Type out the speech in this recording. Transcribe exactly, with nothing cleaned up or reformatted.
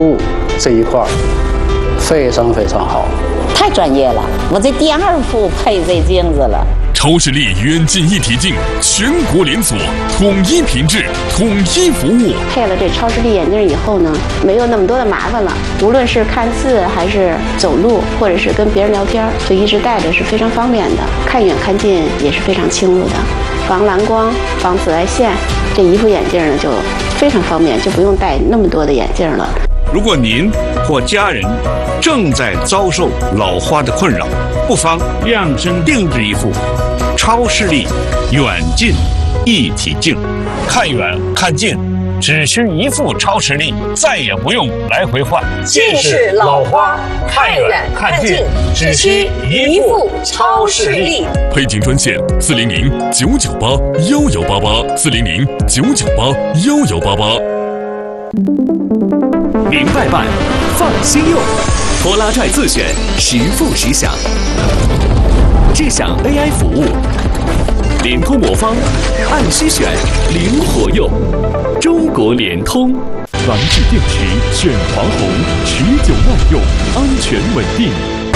物这一块非常非常好， 太专业了。我这第二副配这镜子了。 超视力远近一体镜，全国连锁，统一品质，统一服务。 配了这超视力眼镜以后呢，没有那么多的麻烦了。无论是看字，还是走路，或者是跟别人聊天，就一直戴着是非常方便的。看远看近也是非常清楚的，防蓝光、防紫外线。这一副眼镜呢就非常方便，就不用戴那么多的眼镜了。 如果您或家人正在遭受老花的困扰，不妨量身定制一副超视力远近一体镜，看远看近只需一副超视力，再也不用来回换。 近视老花，看远看近只需一副超视力。 配镜专线：四零零九九八幺幺八八，四零零九九八幺幺八八。 明白办，放心用。拖拉拽自选，实付实享。智享 A I 服务，联通魔方，按需选，灵活用。中国联通。 蓝智电池选华虹，持久耐用，安全稳定。